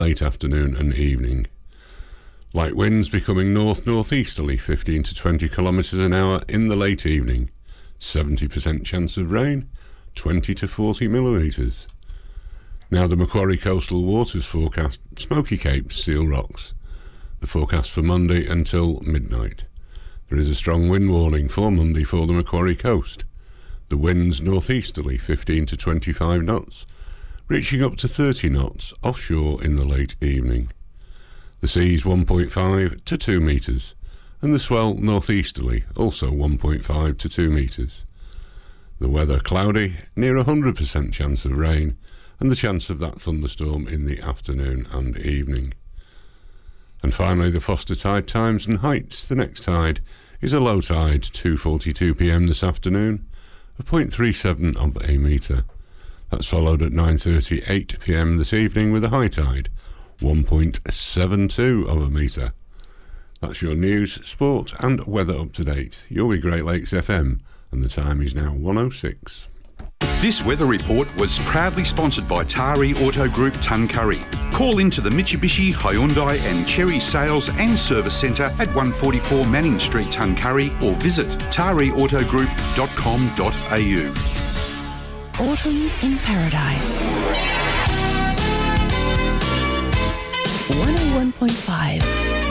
late afternoon and evening. Light winds becoming north-northeasterly 15 to 20 kilometres an hour in the late evening. 70% chance of rain, 20 to 40 millimetres. Now the Macquarie Coastal Waters forecast: Smoky Cape, Seal Rocks. The forecast for Monday until midnight. There is a strong wind warning for Monday for the Macquarie Coast. The winds northeasterly 15 to 25 knots, reaching up to 30 knots offshore in the late evening. The sea's 1.5 to 2 metres, and the swell northeasterly, also 1.5 to 2 metres. The weather cloudy, near 100% chance of rain, and the chance of that thunderstorm in the afternoon and evening. And finally, the Foster tide times and heights. The next tide is a low tide, 2:42 p.m. this afternoon, of 0.37 of a metre. That's followed at 9:38 p.m. this evening with a high tide, 1.72 of a metre. That's your news, sport and weather up to date. You're with Great Lakes FM, and the time is now 1:06. This weather report was proudly sponsored by Tari Auto Group Tuncurry. Call into the Mitsubishi, Hyundai and Chery Sales and Service Centre at 144 Manning Street, Tuncurry, or visit tariautogroup.com.au. Autumn in Paradise. 101.5